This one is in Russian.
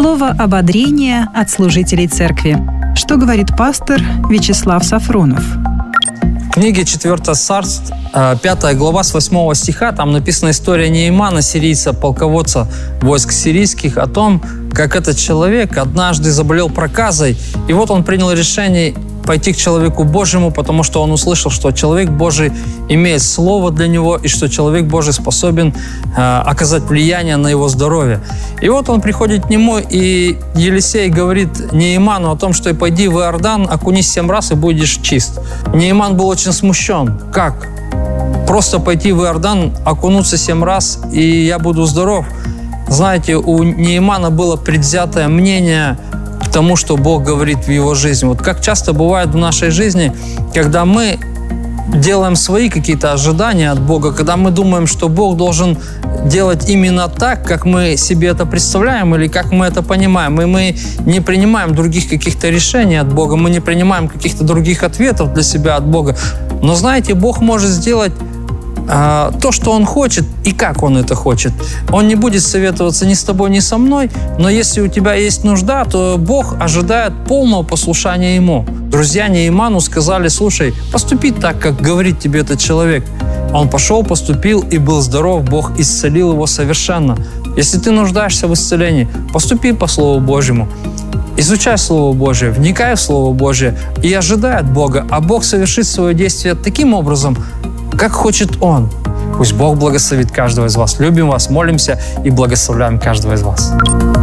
Слово ободрения от служителей церкви. Что говорит пастор Вячеслав Сафронов? В книге 4 Царств, 5 глава с 8 стиха, там написана история Неемана, сирийца, полководца войск сирийских, о том, как этот человек однажды заболел проказой, и вот он принял решение пойти к человеку Божьему, потому что он услышал, что человек Божий имеет слово для него, и что человек Божий способен оказать влияние на его здоровье. И вот он приходит к нему, и Елисей говорит Нееману о том, что «пойди в Иордан, окунись 7 раз, и будешь чист». Нееман был очень смущен. Как? Просто пойти в Иордан, окунуться 7 раз, и я буду здоров? Знаете, у Неемана было предвзятое мнение к тому, что Бог говорит в его жизни. Вот как часто бывает в нашей жизни, когда мы делаем свои какие-то ожидания от Бога, когда мы думаем, что Бог должен делать именно так, как мы себе это представляем или как мы это понимаем, и мы не принимаем других каких-то решений от Бога, мы не принимаем каких-то других ответов для себя от Бога. Но знаете, Бог может сделать то, что Он хочет и как Он это хочет. Он не будет советоваться ни с тобой, ни со мной, но если у тебя есть нужда, то Бог ожидает полного послушания Ему. Друзья Нееману сказали: слушай, поступи так, как говорит тебе этот человек. Он пошел, поступил и был здоров, Бог исцелил его совершенно. Если ты нуждаешься в исцелении, поступи по Слову Божьему. Изучай Слово Божие, вникай в Слово Божие и ожидай от Бога, а Бог совершит свое действие таким образом, как хочет Он. Пусть Бог благословит каждого из вас. Любим вас, молимся и благословляем каждого из вас.